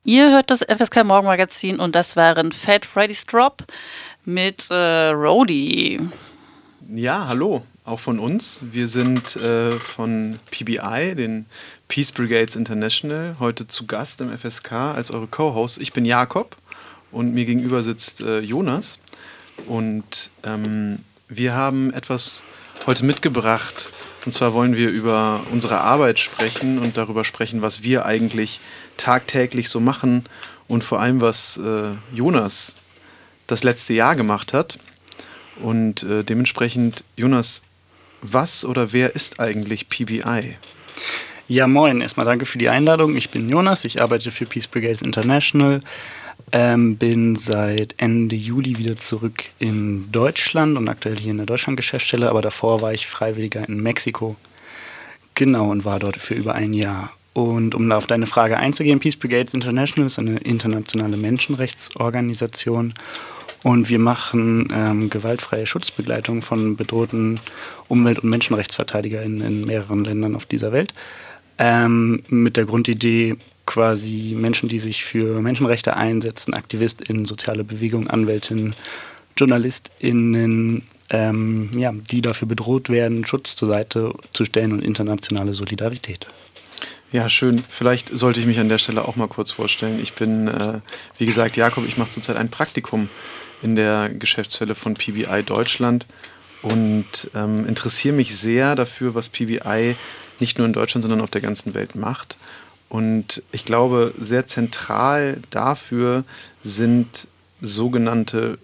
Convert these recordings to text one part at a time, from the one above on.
Ihr hört das FSK Morgenmagazin und das waren Fat Freddy's Drop mit Rody. Ja, hallo, auch von uns. Wir sind von PBI, den Peace Brigades International, heute zu Gast im FSK als eure Co-Host. Ich bin Jakob und mir gegenüber sitzt Jonas. Und wir haben etwas heute mitgebracht. Und zwar wollen wir über unsere Arbeit sprechen und darüber sprechen, was wir eigentlich tagtäglich so machen und vor allem, was Jonas das letzte Jahr gemacht hat. Und dementsprechend, Jonas, was oder wer ist eigentlich PBI? Ja, moin. Erstmal danke für die Einladung. Ich bin Jonas, ich arbeite für Peace Brigades International. Bin seit Ende Juli wieder zurück in Deutschland und aktuell hier in der Deutschland-Geschäftsstelle, aber davor war ich Freiwilliger in Mexiko. Genau, und war dort für über ein Jahr. Und um auf deine Frage einzugehen, Peace Brigades International ist eine internationale Menschenrechtsorganisation und wir machen gewaltfreie Schutzbegleitung von bedrohten Umwelt- und MenschenrechtsverteidigerInnen in mehreren Ländern auf dieser Welt. Mit der Grundidee, quasi Menschen, die sich für Menschenrechte einsetzen, AktivistInnen, soziale Bewegungen, AnwältInnen, JournalistInnen, die dafür bedroht werden, Schutz zur Seite zu stellen und internationale Solidarität. Ja, schön. Vielleicht sollte ich mich an der Stelle auch mal kurz vorstellen. Ich bin, wie gesagt, Jakob. Ich mache zurzeit ein Praktikum in der Geschäftsstelle von PBI Deutschland und interessiere mich sehr dafür, was PBI nicht nur in Deutschland, sondern auf der ganzen Welt macht. Und ich glaube, sehr zentral dafür sind sogenannte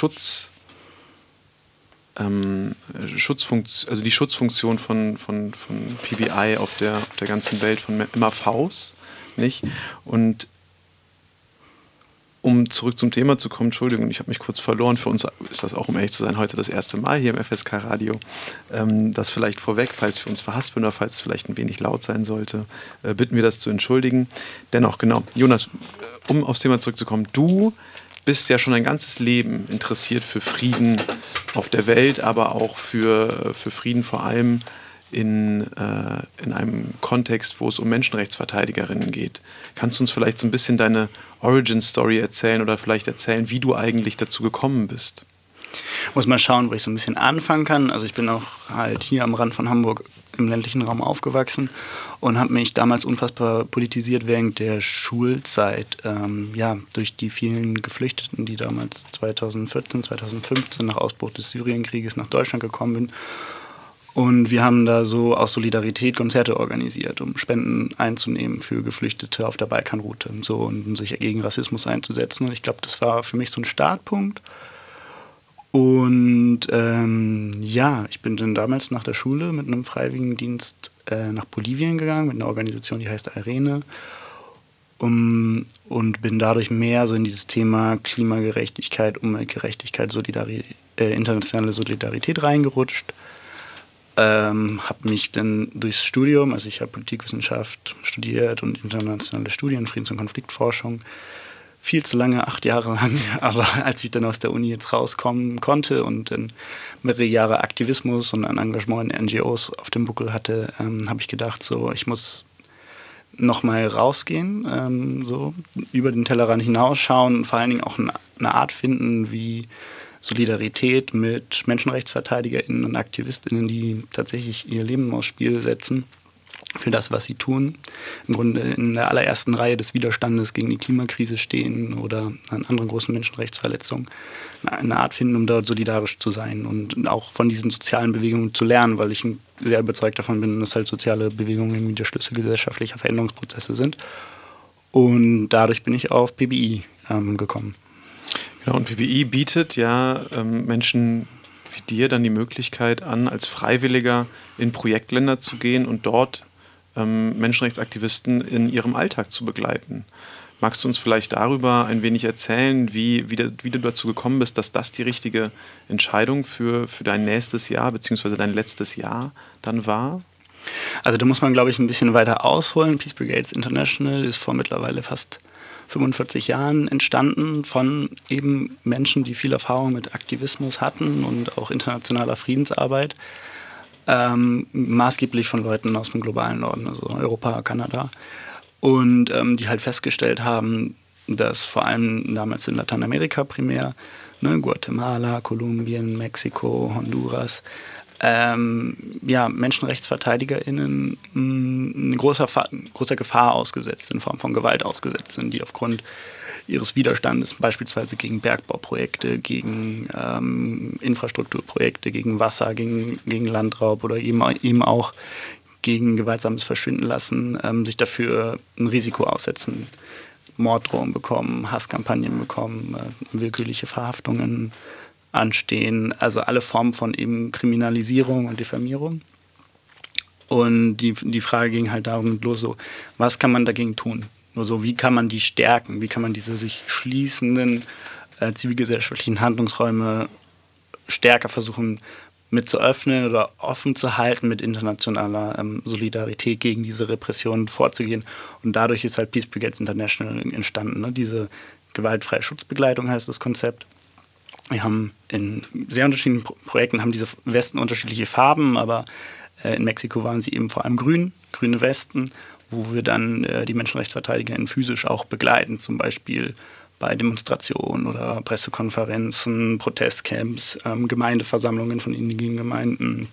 also die Schutzfunktion von PBI auf der ganzen Welt, von MAVs, nicht? Und um zurück zum Thema zu kommen, Entschuldigung, ich habe mich kurz verloren. Für uns ist das auch, um ehrlich zu sein, heute das erste Mal hier im FSK-Radio. Das vielleicht vorweg, falls wir uns verhaspeln oder falls es vielleicht ein wenig laut sein sollte, bitten wir das zu entschuldigen. Dennoch, genau, Jonas, um aufs Thema zurückzukommen, du bist ja schon ein ganzes Leben interessiert für Frieden auf der Welt, aber auch für Frieden vor allem in einem Kontext, wo es um Menschenrechtsverteidigerinnen geht. Kannst du uns vielleicht so ein bisschen deine Origin-Story erzählen oder vielleicht erzählen, wie du eigentlich dazu gekommen bist? Muss mal schauen, wo ich so ein bisschen anfangen kann. Also ich bin auch halt hier am Rand von Hamburg im ländlichen Raum aufgewachsen und habe mich damals unfassbar politisiert während der Schulzeit, durch die vielen Geflüchteten, die damals 2014, 2015 nach Ausbruch des Syrienkrieges nach Deutschland gekommen sind. Und wir haben da so aus Solidarität Konzerte organisiert, um Spenden einzunehmen für Geflüchtete auf der Balkanroute und so und um sich gegen Rassismus einzusetzen. Und ich glaube, das war für mich so ein Startpunkt. Und ich bin dann damals nach der Schule mit einem Freiwilligendienst nach Bolivien gegangen, mit einer Organisation, die heißt Irene. Und bin dadurch mehr so in dieses Thema Klimagerechtigkeit, Umweltgerechtigkeit, internationale Solidarität reingerutscht. Habe mich dann durchs Studium, also ich habe Politikwissenschaft studiert und internationale Studien, Friedens- und Konfliktforschung, viel zu lange, 8 Jahre lang, aber als ich dann aus der Uni jetzt rauskommen konnte und dann mehrere Jahre Aktivismus und ein Engagement in NGOs auf dem Buckel hatte, habe ich gedacht, so ich muss nochmal rausgehen, so über den Tellerrand hinausschauen und vor allen Dingen auch eine Art finden, wie Solidarität mit MenschenrechtsverteidigerInnen und AktivistInnen, die tatsächlich ihr Leben aufs Spiel setzen für das, was sie tun. Im Grunde in der allerersten Reihe des Widerstandes gegen die Klimakrise stehen oder an anderen großen Menschenrechtsverletzungen. Eine Art finden, um dort solidarisch zu sein und auch von diesen sozialen Bewegungen zu lernen, weil ich sehr überzeugt davon bin, dass halt soziale Bewegungen irgendwie der Schlüssel gesellschaftlicher Veränderungsprozesse sind. Und dadurch bin ich auf PBI gekommen. Genau, und PBI bietet ja Menschen wie dir dann die Möglichkeit an, als Freiwilliger in Projektländer zu gehen und dort Menschenrechtsaktivisten in ihrem Alltag zu begleiten. Magst du uns vielleicht darüber ein wenig erzählen, wie du dazu gekommen bist, dass das die richtige Entscheidung für dein nächstes Jahr bzw. dein letztes Jahr dann war? Also da muss man, glaube ich, ein bisschen weiter ausholen. Peace Brigades International ist vor mittlerweile fast 45 Jahren entstanden von eben Menschen, die viel Erfahrung mit Aktivismus hatten und auch internationaler Friedensarbeit. Maßgeblich von Leuten aus dem globalen Norden, also Europa, Kanada. und die halt festgestellt haben, dass vor allem damals in Lateinamerika primär, ne, Guatemala, Kolumbien, Mexiko, Honduras, MenschenrechtsverteidigerInnen großer Gefahr ausgesetzt, in Form von Gewalt ausgesetzt sind, die aufgrund ihres Widerstandes beispielsweise gegen Bergbauprojekte, gegen Infrastrukturprojekte, gegen Wasser, gegen Landraub oder eben auch gegen gewaltsames Verschwindenlassen sich dafür ein Risiko aussetzen. Morddrohungen bekommen, Hasskampagnen bekommen, willkürliche Verhaftungen anstehen, also alle Formen von eben Kriminalisierung und Diffamierung. Und die Frage ging halt darum los, so, was kann man dagegen tun? Nur so, wie kann man die stärken? Wie kann man diese sich schließenden zivilgesellschaftlichen Handlungsräume stärker versuchen mit zu öffnen oder offen zu halten, mit internationaler Solidarität gegen diese Repressionen vorzugehen. Und dadurch ist halt Peace Brigades International entstanden. Ne? Diese gewaltfreie Schutzbegleitung heißt das Konzept. Wir haben in sehr unterschiedlichen Projekten haben diese Westen unterschiedliche Farben, aber in Mexiko waren sie eben vor allem grüne Westen, wo wir dann die MenschenrechtsverteidigerInnen physisch auch begleiten, zum Beispiel bei Demonstrationen oder Pressekonferenzen, Protestcamps, Gemeindeversammlungen von indigenen Gemeinden,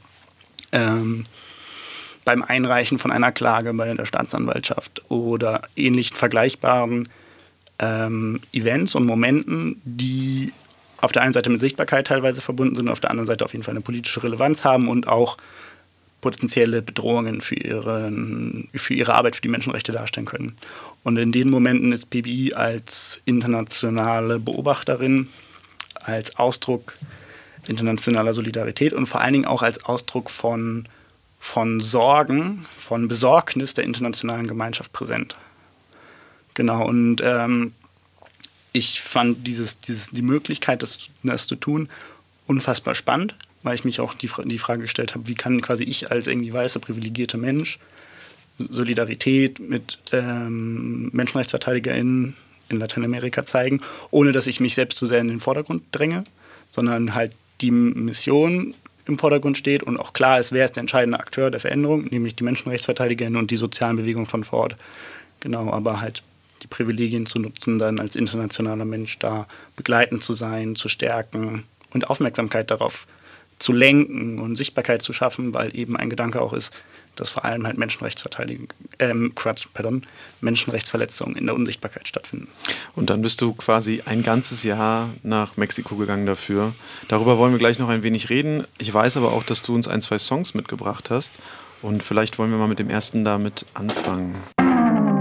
beim Einreichen von einer Klage bei der Staatsanwaltschaft oder ähnlichen vergleichbaren Events und Momenten, die auf der einen Seite mit Sichtbarkeit teilweise verbunden sind, auf der anderen Seite auf jeden Fall eine politische Relevanz haben und auch potenzielle Bedrohungen für ihre Arbeit für die Menschenrechte darstellen können. Und in den Momenten ist PBI als internationale Beobachterin, als Ausdruck internationaler Solidarität und vor allen Dingen auch als Ausdruck von Sorgen, von Besorgnis der internationalen Gemeinschaft präsent. Genau, und ich fand die Möglichkeit, das zu tun, unfassbar spannend, weil ich mich auch die Frage gestellt habe, wie kann quasi ich als irgendwie weißer, privilegierter Mensch Solidarität mit MenschenrechtsverteidigerInnen in Lateinamerika zeigen, ohne dass ich mich selbst zu sehr in den Vordergrund dränge, sondern halt die Mission im Vordergrund steht und auch klar ist, wer ist der entscheidende Akteur der Veränderung, nämlich die MenschenrechtsverteidigerInnen und die sozialen Bewegungen von vor Ort. Genau, aber halt die Privilegien zu nutzen, dann als internationaler Mensch da begleitend zu sein, zu stärken und Aufmerksamkeit darauf zu lenken und Sichtbarkeit zu schaffen, weil eben ein Gedanke auch ist, dass vor allem halt Menschenrechtsverletzungen in der Unsichtbarkeit stattfinden. Und dann bist du quasi ein ganzes Jahr nach Mexiko gegangen dafür. Darüber wollen wir gleich noch ein wenig reden. Ich weiß aber auch, dass du uns 1, 2 Songs mitgebracht hast und vielleicht wollen wir mal mit dem ersten damit anfangen.